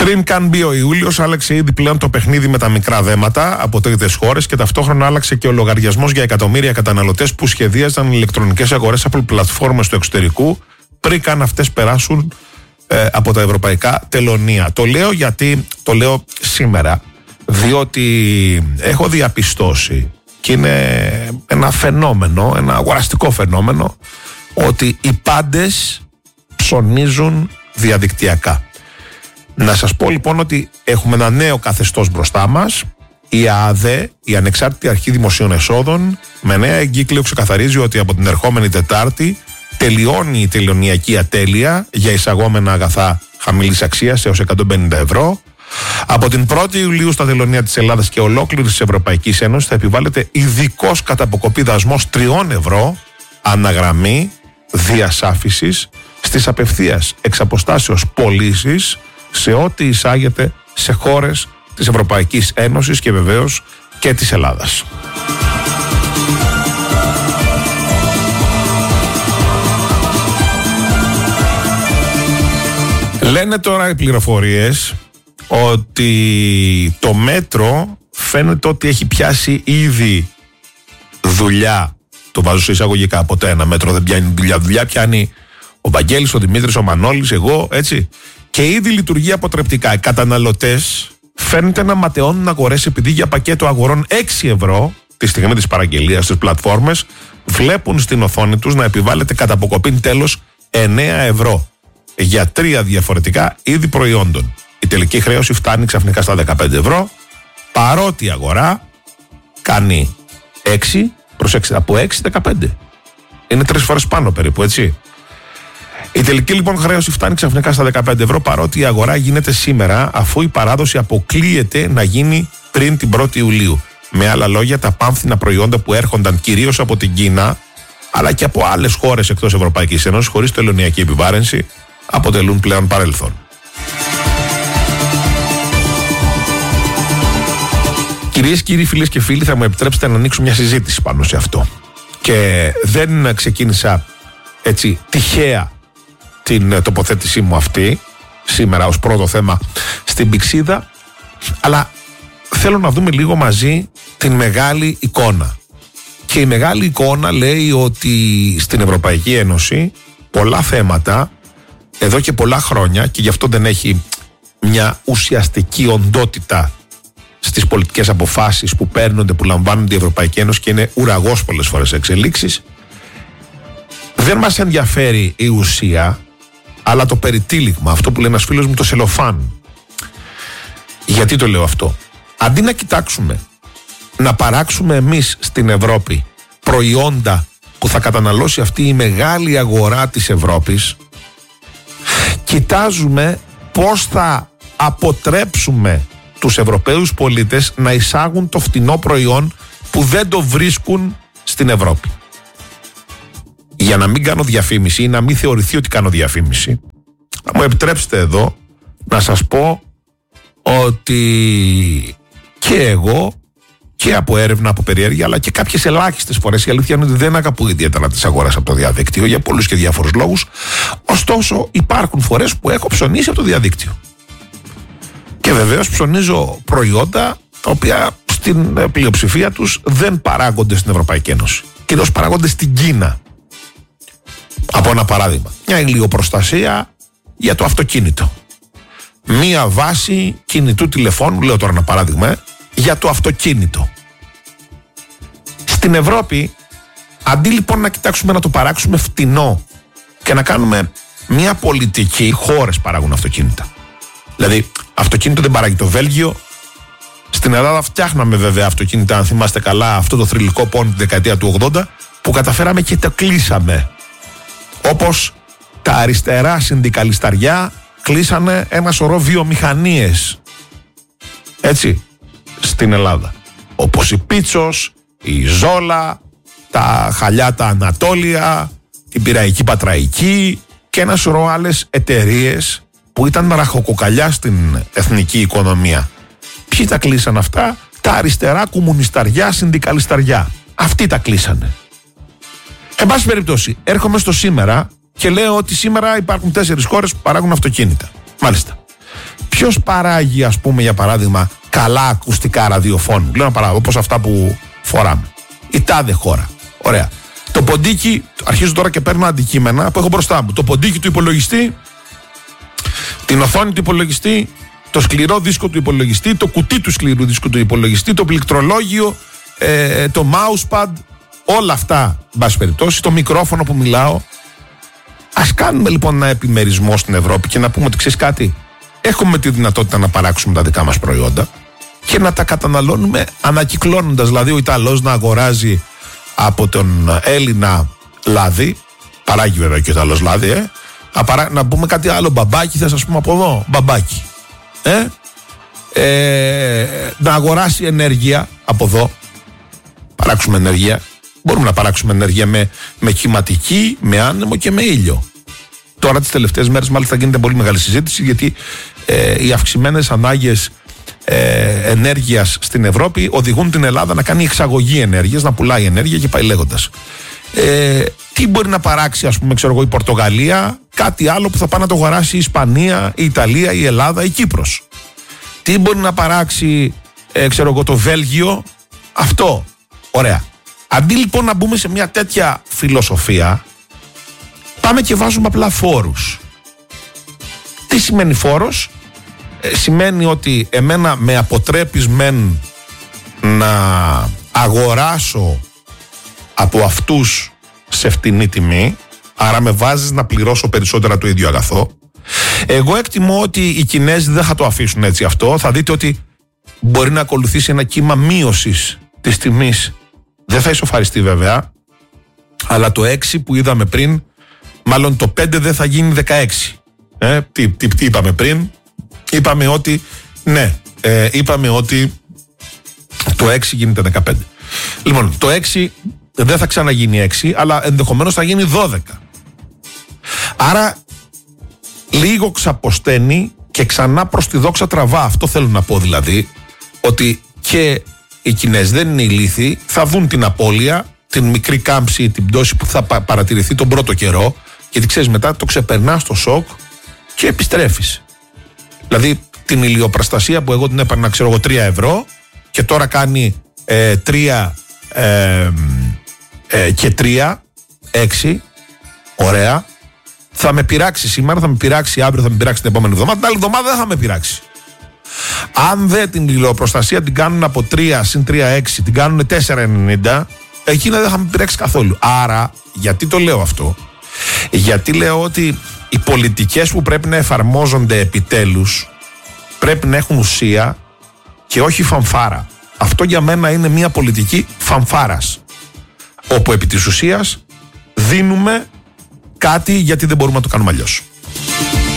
Πριν καν μπει ο Ιούλιος, άλλαξε ήδη πλέον το παιχνίδι με τα μικρά δέματα από τρίτες χώρες και ταυτόχρονα άλλαξε και ο λογαριασμός για εκατομμύρια καταναλωτές που σχεδίαζαν ηλεκτρονικές αγορές από πλατφόρμες του εξωτερικού πριν καν αυτές περάσουν από τα ευρωπαϊκά τελωνεία. Το λέω γιατί το λέω σήμερα, διότι έχω διαπιστώσει και είναι ένα φαινόμενο, ένα αγοραστικό φαινόμενο, ότι οι πάντες ψωνίζουν διαδικτυακά. Να σας πω λοιπόν ότι έχουμε ένα νέο καθεστώς μπροστά μας. Η ΑΑΔΕ, η Ανεξάρτητη Αρχή Δημοσίων Εσόδων, με νέα εγκύκλιο ξεκαθαρίζει ότι από την ερχόμενη Τετάρτη τελειώνει η τελωνειακή ατέλεια για εισαγόμενα αγαθά χαμηλής αξίας έως 150 ευρώ. Από την 1η Ιουλίου στα τελωνεία της Ελλάδας και ολόκληρης της Ευρωπαϊκής Ένωσης θα επιβάλλεται ειδικός καταποκοπή δασμός 3 ευρώ αναγραμμή διασάφησης στις απευθείας εξ αποστάσεως πωλήσεις σε ό,τι εισάγεται σε χώρες της Ευρωπαϊκής Ένωσης και βεβαίως και της Ελλάδας. Λένε τώρα οι πληροφορίες ότι το μέτρο φαίνεται ότι έχει πιάσει ήδη δουλειά. Το βάζω σε εισαγωγικά, ποτέ ένα μέτρο δεν πιάνει δουλειά. Δουλειά πιάνει ο Βαγγέλης, ο Δημήτρης, ο Μανώλης, εγώ, έτσι. Και ήδη λειτουργεί αποτρεπτικά. Οι καταναλωτές φαίνεται να ματαιώνουν αγορές επειδή για πακέτο αγορών 6 ευρώ τη στιγμή της παραγγελίας στις πλατφόρμες βλέπουν στην οθόνη τους να επιβάλλεται κατά αποκοπήν τέλος 9 ευρώ για 3 διαφορετικά είδη προϊόντων. Η τελική χρέωση φτάνει ξαφνικά στα 15 ευρώ, παρότι η αγορά κάνει 6, προσέξτε, από 6-15. Είναι 3 φορές πάνω περίπου, έτσι. Η τελική λοιπόν χρέωση φτάνει ξαφνικά στα 15 ευρώ, παρότι η αγορά γίνεται σήμερα, αφού η παράδοση αποκλείεται να γίνει πριν την 1η Ιουλίου. Με άλλα λόγια, τα πάμφθηνα προϊόντα που έρχονταν κυρίως από την Κίνα, αλλά και από άλλες χώρες εκτός Ευρωπαϊκής Ένωσης, χωρίς τελωνειακή επιβάρυνση, αποτελούν πλέον παρελθόν. Κυρίες, κύριοι, φίλες και φίλοι, θα μου επιτρέψετε να ανοίξω μια συζήτηση πάνω σε αυτό. Και δεν ξεκίνησα έτσι τυχαία την τοποθέτησή μου αυτή σήμερα ως πρώτο θέμα στην Πηξίδα, αλλά θέλω να δούμε λίγο μαζί την μεγάλη εικόνα. Και η μεγάλη εικόνα λέει ότι στην Ευρωπαϊκή Ένωση πολλά θέματα εδώ και πολλά χρόνια, και γι' αυτό δεν έχει μια ουσιαστική οντότητα στις πολιτικές αποφάσεις που παίρνονται, που λαμβάνονται η Ευρωπαϊκή Ένωση, και είναι ουραγός πολλές φορές εξελίξεις. Δεν μας ενδιαφέρει η ουσία, αλλά το περιτύλιγμα, αυτό που λέει ένας φίλος μου, το σελοφάν. Γιατί το λέω αυτό? Αντί να κοιτάξουμε να παράξουμε εμείς στην Ευρώπη προϊόντα που θα καταναλώσει αυτή η μεγάλη αγορά της Ευρώπης, κοιτάζουμε πώς θα αποτρέψουμε τους Ευρωπαίους πολίτες να εισάγουν το φτηνό προϊόν που δεν το βρίσκουν στην Ευρώπη. Για να μην κάνω διαφήμιση ή να μην θεωρηθεί ότι κάνω διαφήμιση, μου επιτρέψτε εδώ να σας πω ότι και εγώ και από έρευνα, από περιέργεια, αλλά και κάποιες ελάχιστες φορές, η αλήθεια είναι ότι δεν αγαπώ ιδιαίτερα τις αγορές από το διαδίκτυο για πολλούς και διάφορους λόγους. Ωστόσο, υπάρχουν φορές που έχω ψωνίσει από το διαδίκτυο. Και βεβαίως ψωνίζω προϊόντα τα οποία στην πλειοψηφία τους δεν παράγονται στην Ευρωπαϊκή Ένωση. Κυρίως παράγονται στην Κίνα. Από ένα παράδειγμα, μια ηλιοπροστασία για το αυτοκίνητο. Μία βάση κινητού τηλεφώνου, λέω τώρα ένα παράδειγμα, για το αυτοκίνητο. Στην Ευρώπη, αντί λοιπόν να κοιτάξουμε να το παράξουμε φτηνό και να κάνουμε μια πολιτική, χώρες παράγουν αυτοκίνητα. Δηλαδή, αυτοκίνητο δεν παράγει το Βέλγιο. Στην Ελλάδα φτιάχναμε βέβαια αυτοκίνητα, αν θυμάστε καλά, αυτό το θρυλικό πόνι τη δεκαετία του 80, που καταφέραμε και το κλείσαμε. Όπως τα αριστερά συνδικαλισταριά κλείσανε ένα σωρό βιομηχανίες, έτσι, στην Ελλάδα. Όπως η Πίτσος, η Ζόλα, τα Χαλιάτα Ανατόλια, την Πειραϊκή Πατραϊκή και ένα σωρό άλλες εταιρείες που ήταν ραχοκοκαλιά στην εθνική οικονομία. Ποιοι τα κλείσαν αυτά? Τα αριστερά κομμουνισταριά, συνδικαλισταριά. Αυτοί τα κλείσανε. Εν πάση περιπτώσει, έρχομαι στο σήμερα και λέω ότι σήμερα υπάρχουν 4 χώρες που παράγουν αυτοκίνητα. Μάλιστα. Ποιος παράγει, ας πούμε, για παράδειγμα, καλά ακουστικά ραδιοφώνου? Λέω ένα παράδειγμα, όπως αυτά που φοράμε. Η τάδε χώρα. Ωραία. Το ποντίκι, αρχίζω τώρα και παίρνω αντικείμενα που έχω μπροστά μου. Το ποντίκι του υπολογιστή, την οθόνη του υπολογιστή, το σκληρό δίσκο του υπολογιστή, το κουτί του σκληρού δίσκου του υπολογιστή, το πληκτρολόγιο, το mousepad, όλα αυτά, εν πάση περιπτώσει, το μικρόφωνο που μιλάω. Ας κάνουμε λοιπόν ένα επιμερισμό στην Ευρώπη και να πούμε ότι ξέρεις κάτι, έχουμε τη δυνατότητα να παράξουμε τα δικά μας προϊόντα και να τα καταναλώνουμε ανακυκλώνοντας. Δηλαδή ο Ιταλός να αγοράζει από τον Έλληνα λάδι, παράγει βέβαια και ο Ιταλός λάδι, να πούμε κάτι άλλο, μπαμπάκι θες, ας πούμε, από εδώ, μπαμπάκι, να αγοράσει ενέργεια από εδώ, παράξουμε ενέργεια. Μπορούμε να παράξουμε ενέργεια με κυματική, με άνεμο και με ήλιο. Τώρα τις τελευταίες μέρες μάλιστα γίνεται πολύ μεγάλη συζήτηση, γιατί οι αυξημένες ανάγκες ενέργειας στην Ευρώπη οδηγούν την Ελλάδα να κάνει εξαγωγή ενέργειας, να πουλάει ενέργεια και πάει λέγοντας. Τι μπορεί να παράξει, ας πούμε, ξέρω εγώ, η Πορτογαλία, κάτι άλλο που θα πάει να το αγοράσει η Ισπανία, η Ιταλία, η Ελλάδα, η Κύπρος? Τι μπορεί να παράξει, ξέρω εγώ, το Βέλγιο? Αυτό. Ωραία. Αντί λοιπόν να μπούμε σε μια τέτοια φιλοσοφία, πάμε και βάζουμε απλά φόρους. Τι σημαίνει φόρος? Σημαίνει ότι εμένα με αποτρέπεις μεν να αγοράσω από αυτούς σε φτηνή τιμή, άρα με βάζεις να πληρώσω περισσότερα το ίδιο αγαθό. Εγώ εκτιμώ ότι οι Κινέζοι δεν θα το αφήσουν έτσι αυτό. Θα δείτε ότι μπορεί να ακολουθήσει ένα κύμα μείωσης της τιμής. Δεν θα ισοφαριστεί βέβαια, αλλά το 6 που είδαμε πριν, μάλλον το 5 δεν θα γίνει 16. Τι είπαμε πριν? Είπαμε ότι είπαμε ότι το 6 γίνεται 15. Λοιπόν, το 6 δεν θα ξαναγίνει 6, αλλά ενδεχομένως θα γίνει 12. Άρα λίγο ξαποσταίνει και ξανά προς τη δόξα τραβά. Αυτό θέλω να πω, δηλαδή, ότι και οι Κινέζοι δεν είναι ηλίθιοι, θα δουν την απώλεια, την μικρή κάμψη, την πτώση που θα παρατηρηθεί τον πρώτο καιρό, γιατί ξέρεις, μετά το ξεπερνάς το σοκ και επιστρέφεις. Δηλαδή την ηλιοπραστασία που εγώ την έπαιρνα, ξέρω εγώ, 3 ευρώ και τώρα κάνει 3 και 3, 6, ωραία. Θα με πειράξει σήμερα, θα με πειράξει αύριο, θα με πειράξει την επόμενη εβδομάδα, την άλλη εβδομάδα δεν θα με πειράξει. Αν δεν την ηλιοπροστασία την κάνουν από 3 συν 3, 6, την κάνουν 4,90, εκείνα δεν θα με πειράξει καθόλου. Άρα, γιατί το λέω αυτό? Γιατί λέω ότι οι πολιτικές που πρέπει να εφαρμόζονται επιτέλους πρέπει να έχουν ουσία και όχι φανφάρα. Αυτό για μένα είναι μια πολιτική φανφάρας, όπου επί της ουσίας δίνουμε κάτι γιατί δεν μπορούμε να το κάνουμε αλλιώς.